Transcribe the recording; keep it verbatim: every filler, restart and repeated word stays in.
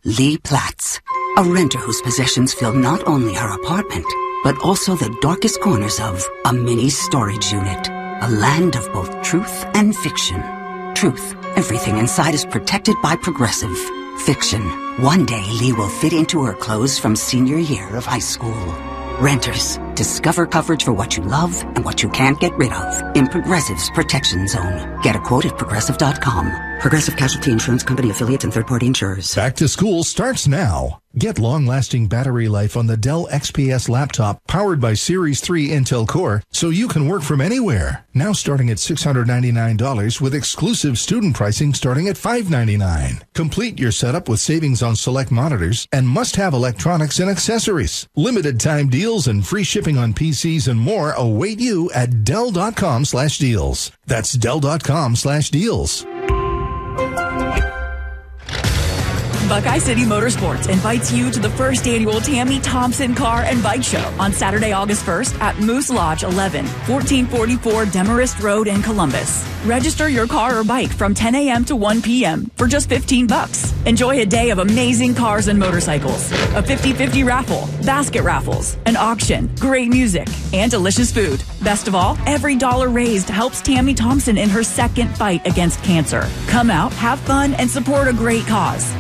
Lee Platts, a renter whose possessions fill not only her apartment, but also the darkest corners of a mini storage unit. A land of both truth and fiction. Truth, everything inside is protected by Progressive. Fiction, one day Lee will fit into her clothes from senior year of high school. Renters, discover coverage for what you love and what you can't get rid of in Progressive's Protection Zone. Get a quote at Progressive dot com. Progressive Casualty Insurance Company affiliates and third-party insurers. Back to school starts now. Get long-lasting battery life on the Dell X P S laptop powered by Series three Intel Core so you can work from anywhere. Now starting at six hundred ninety-nine dollars with exclusive student pricing starting at five hundred ninety-nine dollars. Complete your setup with savings on select monitors and must-have electronics and accessories. Limited time deals and free shipping on P Cs and more await you at Dell dot com slash deals. That's Dell dot com slash deals. Buckeye City Motorsports invites you to the first annual Tammy Thompson Car and Bike Show on Saturday, August first at Moose Lodge eleven, fourteen forty-four Demarest Road in Columbus. Register your car or bike from ten a.m. to one p.m. for just fifteen bucks. Enjoy a day of amazing cars and motorcycles, a fifty-fifty raffle, basket raffles, an auction, great music, and delicious food. Best of all, every dollar raised helps Tammy Thompson in her second fight against cancer. Come out, have fun, and support a great cause.